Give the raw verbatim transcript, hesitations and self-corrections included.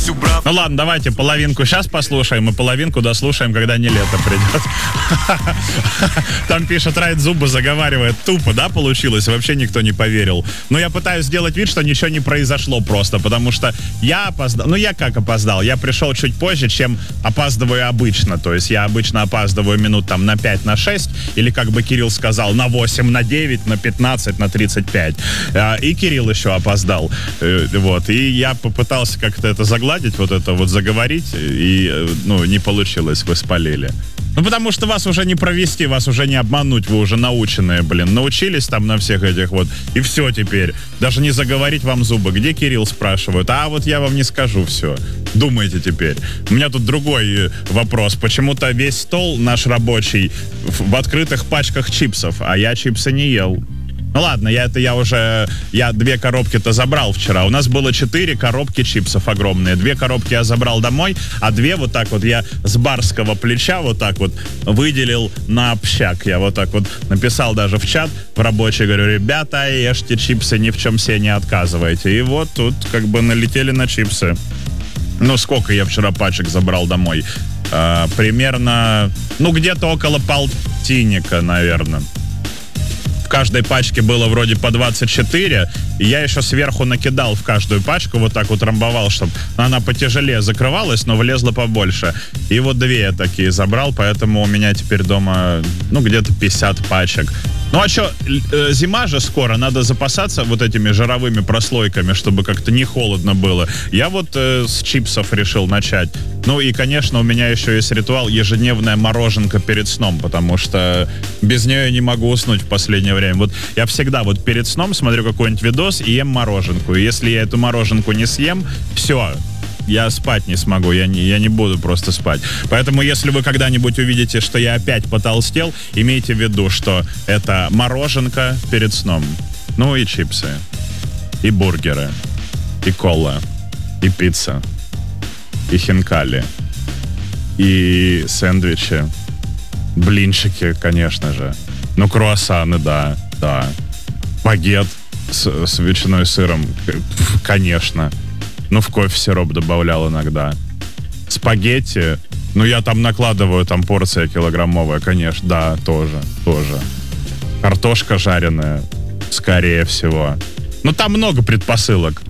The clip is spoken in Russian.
убрав. Ну ладно, давайте половинку сейчас послушаем и половинку дослушаем, когда не лето придет. Там пишет, Райт зубы заговаривает. Тупо, да, получилось? Вообще никто не поверил. Но я пытаюсь сделать вид, что ничего не произошло просто, потому что я опоздал. Ну я как опоздал? Я пришел чуть позже, чем опаздываю обычно. То есть я обычно опаздываю минут там на пять, на шесть, или как бы Кирилл сказал, на восемь, на девять, на пятнадцать, на тридцать пять. И Кирилл еще опоздал. Вот. И я попытался как-то это загладить, вот это вот заговорить, и, ну, не получилось, вы спалили. Ну, потому что вас уже не провести, вас уже не обмануть, вы уже наученные, блин. Научились там на всех этих вот, и все теперь. Даже не заговорить вам зубы. Где Кирилл, спрашивают? А вот я вам не скажу, все. Думайте теперь. У меня тут другой вопрос. Почему-то весь стол наш рабочий в открытых пачках чипсов, а я чипсы не ел. Ну ладно, я это я уже, я две коробки-то забрал вчера. У нас было четыре коробки чипсов огромные. Две коробки я забрал домой, а две вот так вот я с барского плеча вот так вот выделил на общак. Я вот так вот написал даже в чат в рабочий, говорю, ребята, ешьте чипсы, ни в чем себе не отказывайте. И вот тут как бы налетели на чипсы. Ну, сколько я вчера пачек забрал домой? А, примерно, ну, где-то около полтинника, наверное. В каждой пачке было вроде по двадцать четыре, и я еще сверху накидал в каждую пачку, вот так вот рамбовал, чтобы она потяжелее закрывалась, но влезла побольше. И вот две я такие забрал, поэтому у меня теперь дома, ну, где-то пятьдесят пачек. Ну а что, зима же скоро, надо запасаться вот этими жировыми прослойками, чтобы как-то не холодно было. Я вот э, с чипсов решил начать. Ну и, конечно, у меня еще есть ритуал ежедневная мороженка перед сном, потому что без нее я не могу уснуть в последнее время. Вот я всегда вот перед сном смотрю какой-нибудь видос и ем мороженку. И если я эту мороженку не съем, все, я спать не смогу, я не, я не буду просто спать. Поэтому, если вы когда-нибудь увидите, что я опять потолстел, имейте в виду, что это мороженка перед сном. Ну и чипсы, и бургеры, и кола, и пицца, и хинкали, и сэндвичи, блинчики, конечно же. Ну, круассаны, да, да. Багет с, с ветчиной и сыром, конечно. Ну, в кофе сироп добавлял иногда. Спагетти, ну, я там накладываю, там порция килограммовая, конечно, да, тоже, тоже. Картошка жареная, скорее всего. Ну, там много предпосылок.